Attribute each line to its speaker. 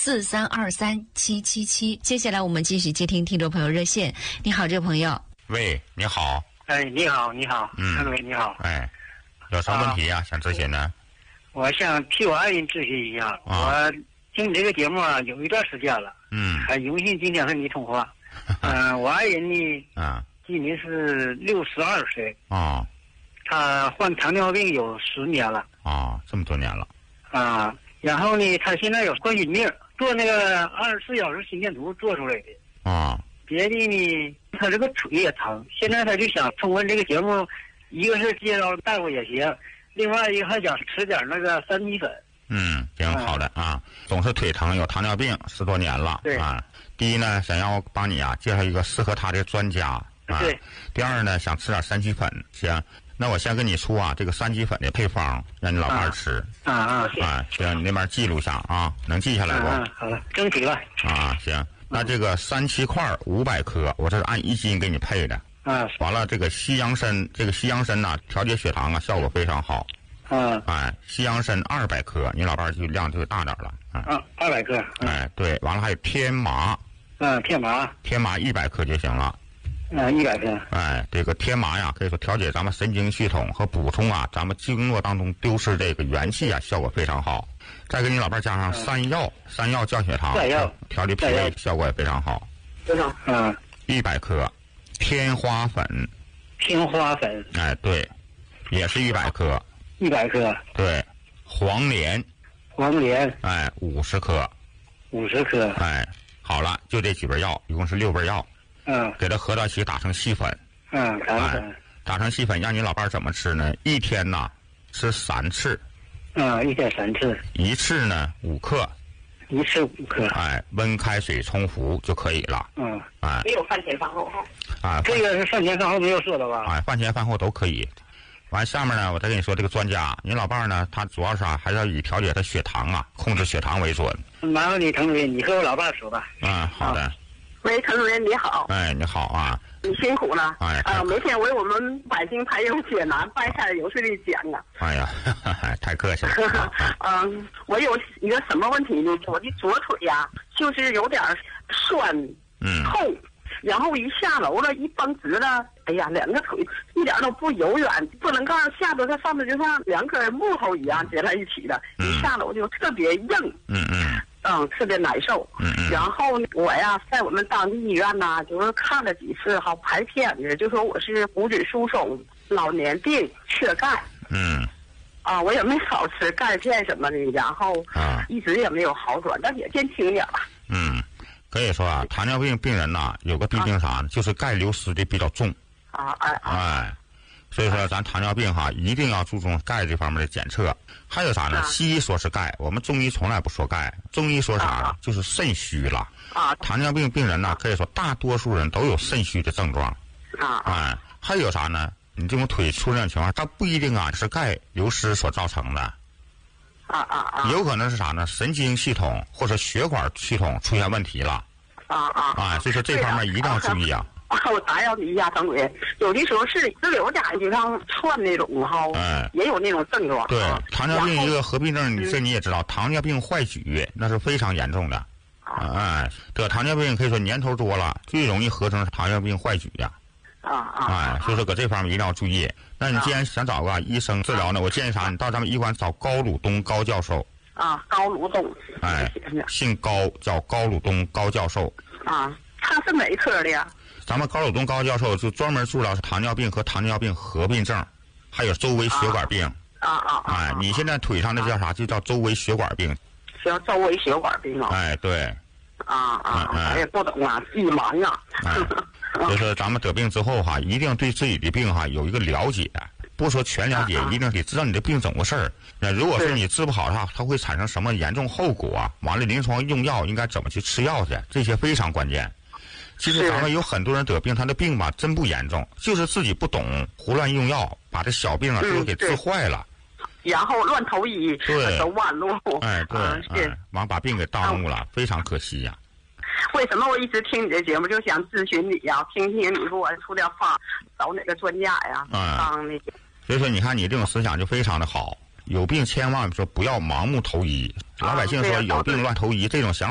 Speaker 1: 43237777。接下来我们继续接听听众朋友热线。你好，这位朋友。
Speaker 2: 喂，你好。
Speaker 3: 哎，你好，你好，陈伟，你好。
Speaker 2: 哎，有啥问题想咨询呢？
Speaker 3: 我想替我爱人咨询一下。我听你这个节目有一段时间了。很荣幸今天和你通话。我爱人呢，今年是62岁。他患糖尿病有10年了。
Speaker 2: 这么多年了。
Speaker 3: 然后呢，他现在有冠心病，做那个24小时心电图做出来的。别的呢，他这个腿也疼，现在他就想通过这个节目，一个是介绍大夫也行，另外一个还想吃点那个三七粉。
Speaker 2: 挺好的总是腿疼，有糖尿病10多年了。
Speaker 3: 对
Speaker 2: 第一呢，想要帮你介绍一个适合他的专家。
Speaker 3: 对。
Speaker 2: 第二呢，想吃点三七粉。行，那我先跟你出这个三七粉的配方，让你老伴吃。行，你那边记录下能记下来不？
Speaker 3: 好了，争取了。
Speaker 2: 行。那这个3七块500克，我这是按1斤给你配的。完了，这个西洋参，调节血糖效果非常好。西洋参200克，你老伴儿就量就大点了。
Speaker 3: 200克。
Speaker 2: 对，完了还有天麻。
Speaker 3: 天麻
Speaker 2: 100克就行了。
Speaker 3: 100克。
Speaker 2: 这个天麻可以说调节咱们神经系统和补充咱们经络当中丢失这个元气效果非常好。再给你老伴加上山药降血糖，调理脾胃效果也非常好。
Speaker 3: 多少
Speaker 2: ？100克。天花粉。对，也是100克。
Speaker 3: 100克。
Speaker 2: 对，黄连。50克。好了，就这几味药，一共是6味药。给它合到一起打成细粉。打成细粉，让你老伴怎么吃呢？一天吃3次。
Speaker 3: 一天3次。
Speaker 2: 一次呢5克。
Speaker 3: 一次5克。
Speaker 2: 温开水冲服就可以了。
Speaker 3: 没有饭前饭后这个是饭前饭后没有说的吧？
Speaker 2: 饭前饭后都可以。完下面呢，我再跟你说这个专家，你老伴呢，他主要是还要以调节他血糖控制血糖为准。
Speaker 3: 麻烦你，陈主任，你和我老伴说吧。
Speaker 2: 好的。
Speaker 4: 喂，陈主任你好。
Speaker 2: 你好
Speaker 4: 你辛苦了。每天为我们百姓排忧解难，掰开揉碎的讲
Speaker 2: 太客气了。
Speaker 4: 我有一个什么问题呢？我的左腿就是有点酸痛，然后一下楼了，一绷直了，两个腿一点都不柔软，不能告诉下头，它上面就像2根木头一样结在一起的，一下楼就特别硬。特别难受。然后我在我们当地医院就是看了几次排片子，就说我是骨质疏松、老年病、缺钙。我也没少吃钙片什么的，然后一直也没有好转，但也见轻点了。
Speaker 2: 可以说糖尿病病人有个弊病啥呢？就是钙流失的比较重。所以说咱糖尿病一定要注重钙这方面的检测。还有啥呢？西医说是钙，我们中医从来不说钙。中医说啥呢？就是肾虚了。糖尿病病人可以说大多数人都有肾虚的症状。还有啥呢？你这种腿出现情况，它不一定是钙流失所造成的。有可能是啥呢？神经系统或者血管系统出现问题了。所以说这方面一定要注意
Speaker 4: 我打扰你一下，张主任，有的时候是支流就像窜那种也有那种症状。
Speaker 2: 对，糖尿病一个合并症，你也知道，糖尿病坏举那是非常严重的。得糖尿病可以说年头多了，最容易合成糖尿病坏举所以说搁这方面一定要注意。那你既然想找个医生治疗呢，我建议啥？你到咱们医馆找高鲁东高教授。
Speaker 4: 高鲁东。
Speaker 2: 姓高，叫高鲁东高教授。
Speaker 4: 他是哪一科的呀？
Speaker 2: 咱们高鲁东高教授就专门治疗糖尿病和糖尿病合并症，还有周围血管病。你现在腿上的叫啥？就叫周围血管病。
Speaker 4: 叫周围血管病
Speaker 2: 对。
Speaker 4: 我也不懂一忙
Speaker 2: 就是咱们得病之后一定对自己的病有一个了解，不说全了解，一定得知道你的病怎么回事儿。那如果说你治不好它会产生什么严重后果？完了临床用药应该怎么去吃药去？这些非常关键。其实咱们有很多人得病，他的病真不严重，就是自己不懂，胡乱用药，把这小病都给治坏了。
Speaker 4: 然后乱投医，走弯路。
Speaker 2: 完把病给耽误了，非常可惜
Speaker 4: 为什么我一直听你的节目，就想咨询你听听你给我出点方，找哪个专家
Speaker 2: 所以说你看你这种思想就非常的好，有病千万说不要盲目投医。老百姓说有病乱投医，这种想法